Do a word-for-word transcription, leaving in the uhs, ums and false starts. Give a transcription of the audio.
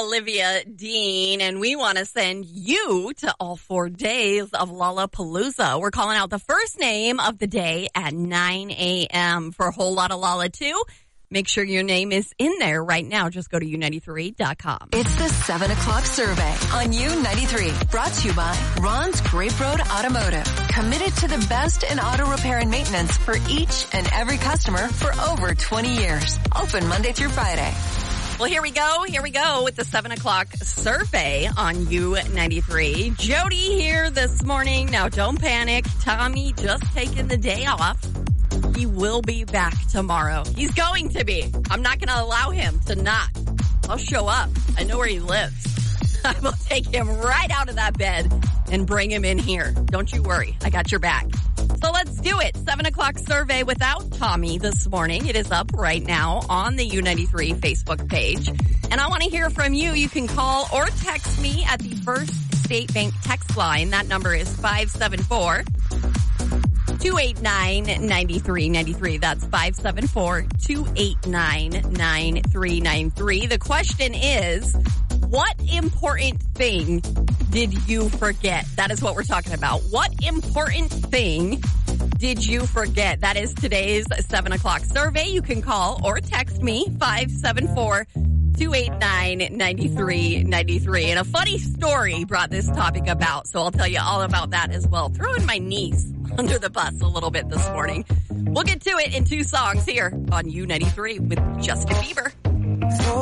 Olivia Dean, and we want to send you to all four days of Lollapalooza. We're calling out the first name of the day at nine a.m. for a whole lot of Lolla, too. Make sure your name is in there right now. Just go to U ninety-three dot com. It's the seven o'clock survey on U ninety-three. Brought to you by Ron's Grape Road Automotive. Committed to the best in auto repair and maintenance for each and every customer for over twenty years. Open Monday through Friday. Well, here we go. Here we go with the seven o'clock survey on U ninety-three. Jody here this morning. Now, don't panic. Tommy just taking the day off. He will be back tomorrow. He's going to be. I'm not going to allow him to not. I'll show up. I know where he lives. I will take him right out of that bed and bring him in here. Don't you worry. I got your back. So let's do it. seven o'clock survey without Tommy this morning. It is up right now on the U ninety-three Facebook page. And I want to hear from you. You can call or text me at the First State Bank text line. That number is five seven four, two eight nine, nine three nine three. That's five seven four, two eight nine, nine three nine three. The question is, what important thing did you forget? That is what we're talking about. What important thing did you forget? That is today's seven o'clock survey. You can call or text me, five seven four, two eight nine, nine three nine three. And a funny story brought this topic about, so I'll tell you all about that as well. Throwing my niece under the bus a little bit this morning. We'll get to it in two songs here on U ninety-three with Justin Bieber.